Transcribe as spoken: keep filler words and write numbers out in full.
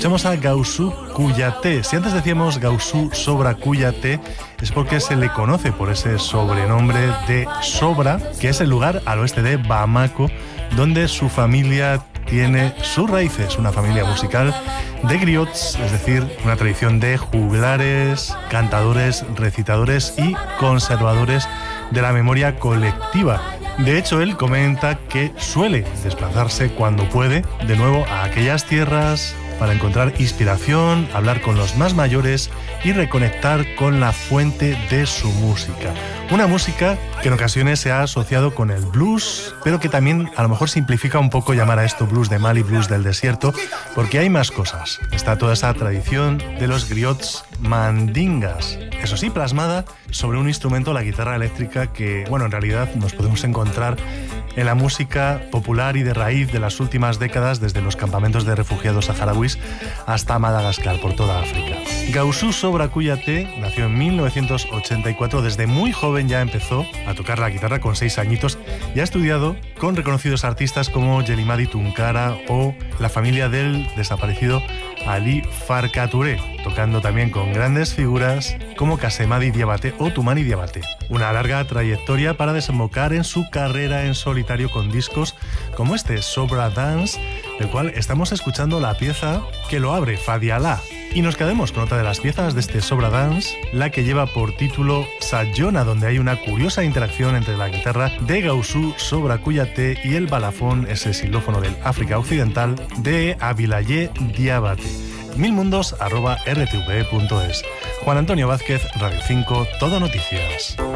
Escuchamos a Gausu Kouyaté. Si antes decíamos Gausu Sobra Kouyaté, es porque se le conoce por ese sobrenombre de Sobra, que es el lugar al oeste de Bamako, donde su familia tiene sus raíces, una familia musical de griots, es decir, una tradición de juglares, cantadores, recitadores y conservadores de la memoria colectiva. De hecho, él comenta que suele desplazarse cuando puede de nuevo a aquellas tierras para encontrar inspiración, hablar con los más mayores y reconectar con la fuente de su música. Una música que en ocasiones se ha asociado con el blues, pero que también a lo mejor simplifica un poco llamar a esto blues de Mali, blues del desierto, porque hay más cosas. Está toda esa tradición de los griots mandingas, eso sí, plasmada sobre un instrumento, la guitarra eléctrica, que, bueno, en realidad nos podemos encontrar en la música popular y de raíz de las últimas décadas, desde los campamentos de refugiados saharauis hasta Madagascar, por toda África. Gausu Sobra Kouyaté nació en mil novecientos ochenta y cuatro. Desde muy joven ya empezó a tocar la guitarra con seis añitos y ha estudiado con reconocidos artistas como Yelimadi Tunkara o la familia del desaparecido Ali Farka Touré, tocando también con grandes figuras como Kassemady Diabaté o Toumani Diabaté. Una larga trayectoria para desembocar en su carrera en solitario con discos como este Sobra Dance, del cual estamos escuchando la pieza que lo abre, Fadialá. Y nos quedamos con otra de las piezas de este Sobra Dance, la que lleva por título Sayona, donde hay una curiosa interacción entre la guitarra de Gausu Sobra Kouyaté y el balafón, ese xilófono del África Occidental, de Abilaye Diabaté. milmundos arroba r t v punto es. Juan Antonio Vázquez, Radio cinco, Todo Noticias.